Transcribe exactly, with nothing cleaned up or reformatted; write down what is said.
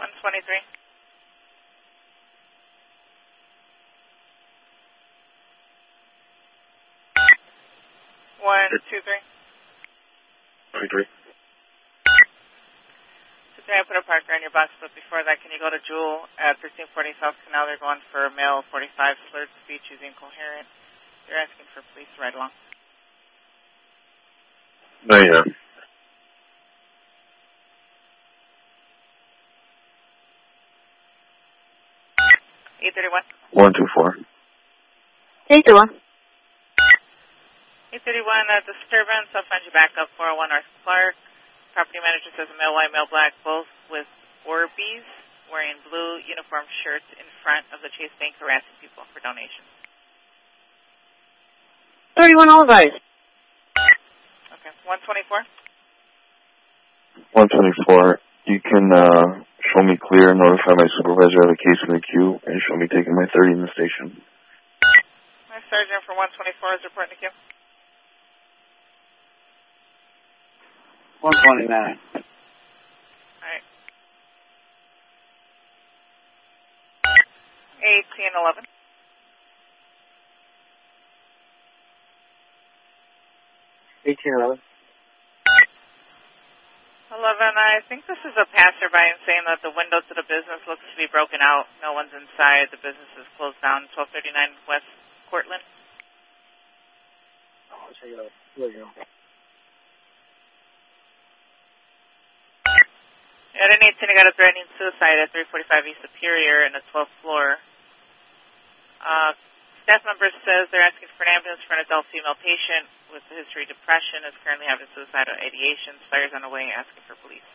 one twenty-three. one two three. twenty-three. I put a Parker on your bus, but before that, can you go to Jewel at thirteen forty South Canal? They're going for male forty-five, slurred speech is incoherent. They're asking for police to ride along. Oh, yeah. eight thirty-one. one two four. eight thirty-one. eight thirty-one, uh, disturbance. I'll find you back up four oh one North Clark. Property manager says male white, male black, both with Orbeez, wearing blue uniform shirts in front of the Chase Bank, harassing people for donations. thirty-one Olive. Okay, one twenty-four. one twenty-four. You can uh, show me clear, notify my supervisor of the case in the queue, and show me taking my thirty in the station. My sergeant for one twenty-four is reporting to queue. one twenty-nine. All right. eighteen eleven. eighteen eleven. eleven, I think this is a passerby and saying that the window to the business looks to be broken out. No one's inside. The business is closed down. twelve thirty-nine West Cortland. Oh, check it out. There you go. At an eighteen, I got a threatening suicide at three forty-five East Superior in the twelfth floor. Uh, staff member says they're asking for an ambulance for an adult female patient with a history of depression, is currently having suicidal ideations. Fire's on the way, asking for police.